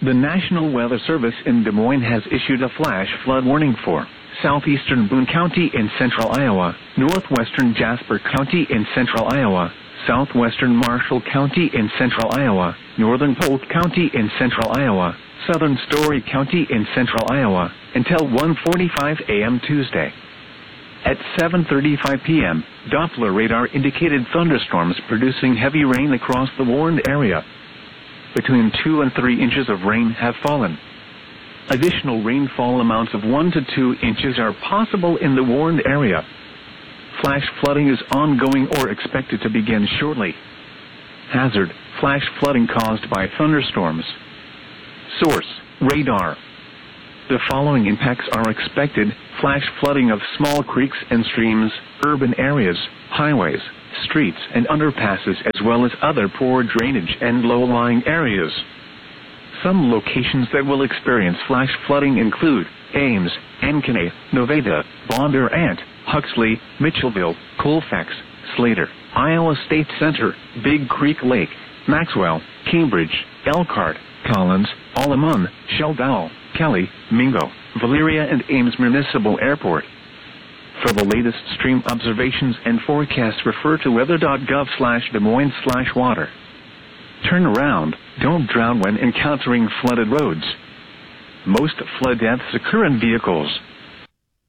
The National Weather Service in Des Moines has issued a flash flood warning for southeastern Boone County in central Iowa, northwestern Jasper County in central Iowa, southwestern Marshall County in central Iowa, northern Polk County in central Iowa, southern Story County in central Iowa, until 1:45 a.m. Tuesday. At 7:35 p.m., Doppler radar indicated thunderstorms producing heavy rain across the warned area. Between 2 and 3 inches of rain have fallen. Additional rainfall amounts of 1 to 2 inches are possible in the warned area. Flash flooding is ongoing or expected to begin shortly. Hazard: flash flooding caused by thunderstorms. Source: radar. The following impacts are expected: flash flooding of small creeks and streams, urban areas, highways, streets and underpasses, as well as other poor drainage and low-lying areas. Some locations that will experience flash flooding include Ames, Ankeny, Nevada, Bondurant, Huxley, Mitchellville, Colfax, Slater, Iowa State Center, Big Creek Lake, Maxwell, Cambridge, Elkhart, Collins, Alleman, Sheldon, Kelly, Mingo, Valeria and Ames Municipal Airport. For the latest stream observations and forecasts, refer to weather.gov/Des Moines/water. Turn around, don't drown when encountering flooded roads. Most flood deaths occur in vehicles.